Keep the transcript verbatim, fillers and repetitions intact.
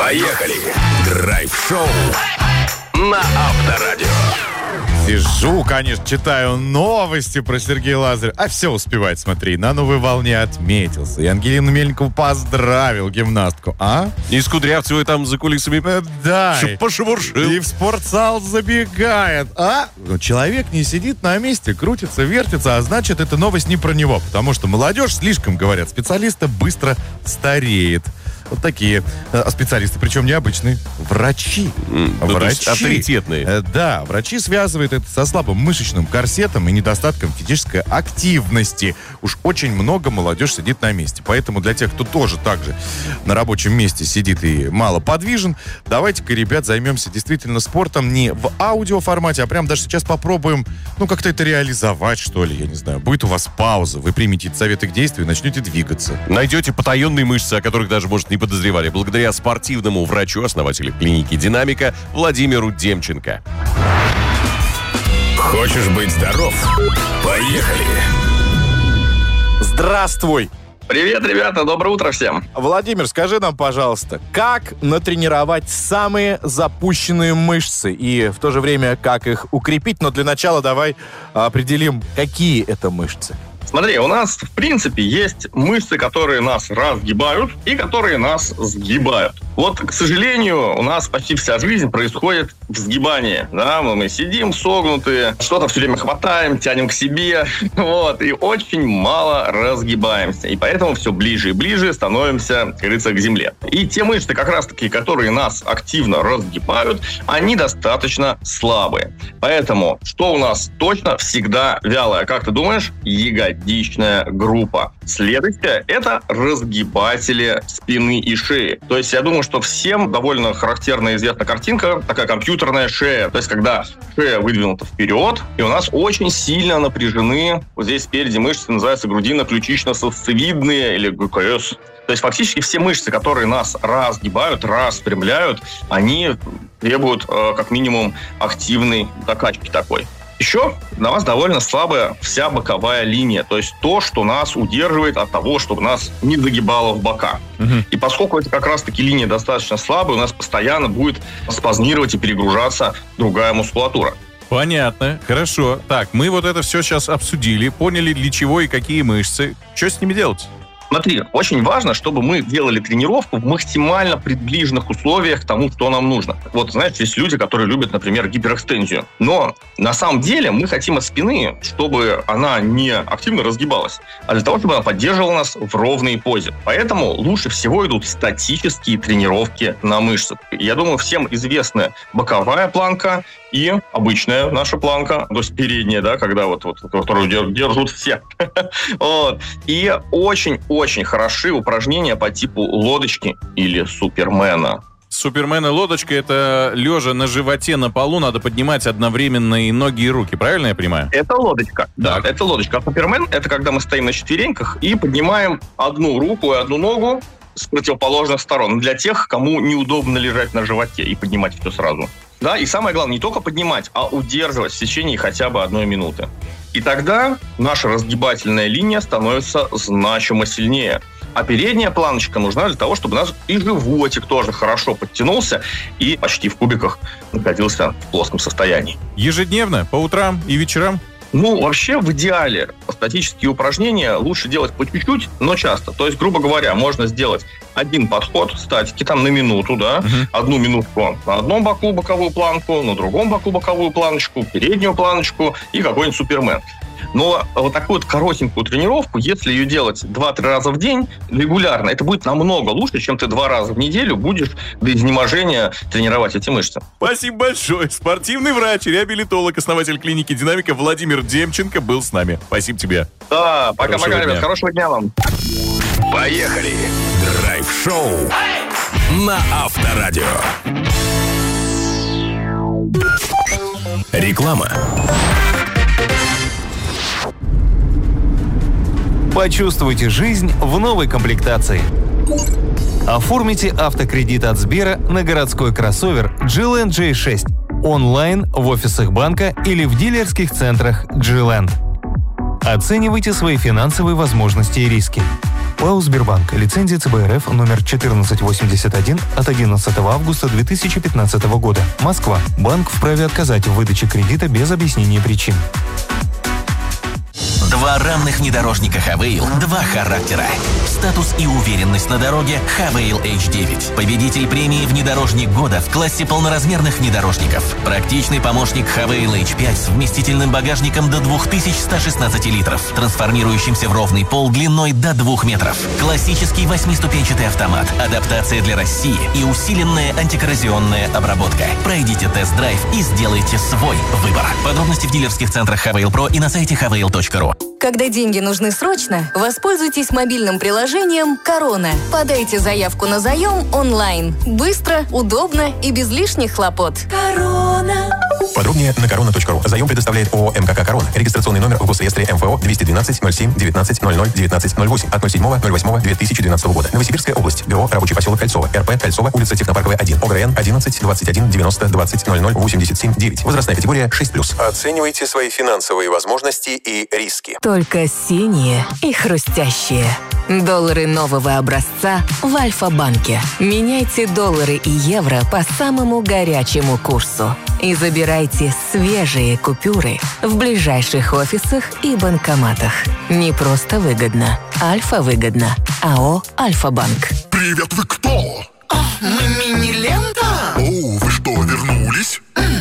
Поехали! Драйв-шоу на Авторадио. Сижу, конечно, читаю новости про Сергея Лазарева. А все успевает, смотри. На новой волне отметился. И Ангелину Мельникову поздравил, гимнастку. А? И с Кудрявцевой там за кулисами э, да. пошебуршил. И в спортзал забегает. А? Ну, человек не сидит на месте, крутится, вертится, а значит, эта новость не про него. Потому что молодежь, слишком, говорят специалисты, быстро стареет. Вот такие а специалисты, причем необычные. Врачи. Mm, врачи. Ну, авторитетные. Э, да, врачи связывают это со слабым мышечным корсетом и недостатком физической активности. Уж очень много молодежь сидит на месте. Поэтому для тех, кто тоже так же на рабочем месте сидит и мало подвижен, давайте-ка, ребят, займемся действительно спортом не в аудиоформате, а прям даже сейчас попробуем, ну, как-то это реализовать, что ли, я не знаю. Будет у вас пауза, вы примете советы к действию и начнете двигаться. Найдете потаенные мышцы, о которых даже, может, не подозревали, благодаря спортивному врачу, основателю клиники «Динамика» Владимиру Демченко. Хочешь быть здоров? Поехали! Здравствуй! Привет, ребята, доброе утро всем. Владимир, скажи нам, пожалуйста, как натренировать самые запущенные мышцы и в то же время как их укрепить? Но для начала давай определим, какие это мышцы. Смотри, у нас, в принципе, есть мышцы, которые нас разгибают и которые нас сгибают. Вот, к сожалению, у нас почти вся жизнь происходит в сгибании. Да? Мы сидим согнутые, что-то все время хватаем, тянем к себе, вот, и очень мало разгибаемся. И поэтому все ближе и ближе становимся, как говорится, к земле. И те мышцы, как раз-таки, которые нас активно разгибают, они достаточно слабые. Поэтому, что у нас точно всегда вялое? Как ты думаешь? Ягодичная группа. Следующее – это разгибатели спины и шеи. То есть, я думаю, что всем довольно характерная и известна картинка, такая компьютерная шея. То есть, когда шея выдвинута вперед, и у нас очень сильно напряжены, вот здесь спереди мышцы называются грудино-ключично-сосцевидные или ГКС. То есть, фактически все мышцы, которые нас разгибают, распрямляют, они требуют, э, как минимум, активной докачки такой. Еще на вас довольно слабая вся боковая линия, то есть то, что нас удерживает от того, чтобы нас не загибало в бока. Угу. И поскольку это как раз-таки линия достаточно слабая, у нас постоянно будет спазмировать и перегружаться другая мускулатура. Понятно, хорошо. Так, мы вот это все сейчас обсудили, поняли, для чего и какие мышцы. Что с ними делать? Смотри, очень важно, чтобы мы делали тренировку в максимально приближенных условиях к тому, что нам нужно. Вот, знаешь, есть люди, которые любят, например, гиперэкстензию. Но на самом деле мы хотим от спины, чтобы она не активно разгибалась, а для того, чтобы она поддерживала нас в ровной позе. Поэтому лучше всего идут статические тренировки на мышцы. Я думаю, всем известна боковая планка и обычная наша планка, то есть передняя, да, когда вот, вот которую держат все. Вот. И очень-очень хороши упражнения по типу лодочки или супермена. Супермен и лодочка — это лежа на животе на полу, надо поднимать одновременно и ноги, и руки. Правильно я понимаю? Это лодочка. Да, это лодочка. А супермен — это когда мы стоим на четвереньках и поднимаем одну руку и одну ногу с противоположных сторон. Для тех, кому неудобно лежать на животе и поднимать все сразу. Да, и самое главное, не только поднимать, а удерживать в течение хотя бы одной минуты. И тогда наша разгибательная линия становится значимо сильнее. А передняя планочка нужна для того, чтобы у нас и животик тоже хорошо подтянулся и почти в кубиках находился в плоском состоянии. Ежедневно, по утрам и вечерам? Ну, вообще, в идеале статические упражнения лучше делать по чуть-чуть, но часто. То есть, грубо говоря, можно сделать один подход статики там на минуту, да, uh-huh. одну минутку на одном боку боковую планку, на другом боку боковую планочку, переднюю планочку и какой-нибудь супермен. Но вот такую вот коротенькую тренировку, если ее делать два-три раза в день регулярно, это будет намного лучше, чем ты два раза в неделю будешь до изнеможения тренировать эти мышцы. Спасибо большое. Спортивный врач, реабилитолог, основатель клиники «Динамика» Владимир Демченко был с нами. Спасибо тебе. Да, пока-пока, ребят. Хорошего дня вам. Поехали. Драйв-шоу на Авторадио. Реклама. Почувствуйте жизнь в новой комплектации. Оформите автокредит от Сбера на городской кроссовер джи-Land джей шесть онлайн в офисах банка или в дилерских центрах джи-Land. Оценивайте свои финансовые возможности и риски. ПАО «Сбербанк». Лицензия ЦБ РФ номер четырнадцать восемьдесят один от одиннадцатого августа две тысячи пятнадцатого года. Москва. Банк вправе отказать в выдаче кредита без объяснения причин. Два равных внедорожника Хавейл, два характера. Статус и уверенность на дороге Хавейл эйч девять. Победитель премии «Внедорожник года» в классе полноразмерных внедорожников. Практичный помощник Хавейл эйч пять с вместительным багажником до две тысячи сто шестнадцать литров, трансформирующимся в ровный пол длиной до двух метров. Классический восьмиступенчатый автомат, адаптация для России и усиленная антикоррозионная обработка. Пройдите тест-драйв и сделайте свой выбор. Подробности в дилерских центрах Хавейл Про и на сайте хавейл точка ру. Когда деньги нужны срочно, воспользуйтесь мобильным приложением «Корона». Подайте заявку на заем онлайн. Быстро, удобно и без лишних хлопот. «Корона». Подробнее на корона точка ру. Заем предоставляет ООО МКК «Корона». Регистрационный номер в госреестре МФО двести двенадцать ноль семь девятнадцать ноль ноль девятнадцать ноль восемь от ноль седьмого ноль восьмого две тысячи двенадцатого года. Новосибирская область. Бюро рабочий поселок Кольцово. РП Кольцово, улица Технопарковая один. ОГРН одиннадцать двадцать один девяносто двадцать ноль ноль восемьдесят семь девять. Возрастная категория шесть плюс. Оценивайте свои финансовые возможности и риски. Только синие и хрустящие. Доллары нового образца в Альфа-банке. Меняйте доллары и евро по самому горячему курсу. И забирайте свежие купюры в ближайших офисах и банкоматах. Не просто выгодно. Альфа выгодно. АО «Альфа-банк». Привет, вы кто? Мы мини-лента. О, вы что, вернулись?